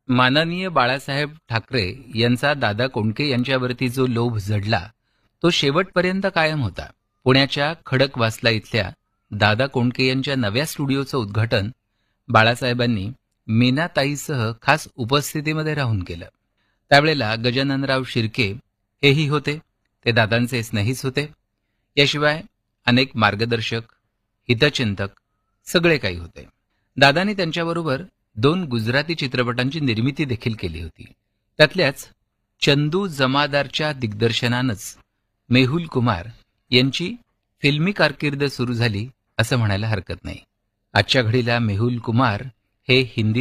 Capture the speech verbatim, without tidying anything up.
माननीय बाळासाहेब ठाकरे यांचा दादा कोंडके यांच्यावरती जो लोभ जडला तो शेवटपर्यंत कायम होता. पुण्याच्या खडकवासला इथल्या दादा कोंडके यांच्या नव्या स्टुडिओचं उद्घाटन बाळासाहेबांनी मीनाताईसह खास उपस्थितीमध्ये राहून केलं. त्यावेळेला गजाननराव शिर्के हेही होते. ते दादांचे स्नेहीच होते. याशिवाय अनेक मार्गदर्शक, हितचिंतक सगळे काही होते. दादांनी त्यांच्याबरोबर दोन गुजराती चित्रपटांची निर्मिती देखील केली होती. त्यातल्याच चंदू जमादारच्या दिग्दर्शनानंच मेहुल कुमार यांची फिल्मी कारकीर्द सुरू झाली असं म्हणायला हरकत नाही. आजच्या घडीला मेहुल कुमार हे हिंदी